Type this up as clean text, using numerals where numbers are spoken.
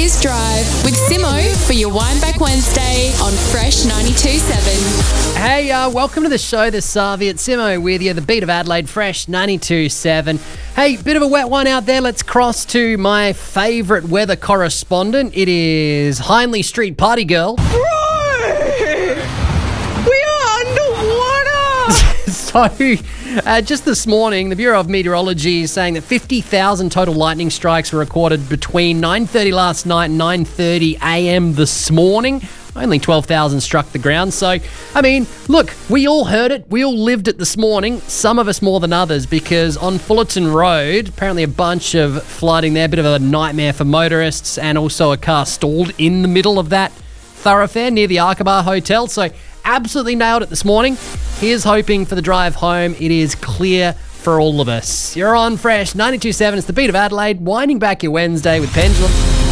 News Drive with Simo for your Wineback Wednesday on Fresh 92.7. Hey, welcome to the show. This is Savi at Simo with you, the beat of Adelaide, Fresh 92.7. Hey, bit of a wet one out there. Let's cross to my favourite weather correspondent. It is Hindley Street Party Girl. So, just this morning, the Bureau of Meteorology is saying that 50,000 total lightning strikes were recorded between 9:30 last night and 9:30 a.m. this morning. Only 12,000 struck the ground. So, I mean, look, we all heard it. We all lived it this morning. Some of us more than others, because on Fullerton Road, apparently a bunch of flooding there, a bit of a nightmare for motorists, and also a car stalled in the middle of that thoroughfare near the Arkabar Hotel. So, absolutely nailed it this morning. Here's hoping for the drive home. It is clear for all of us. You're on Fresh 92.7. It's the beat of Adelaide, winding back your Wednesday with Pendulum.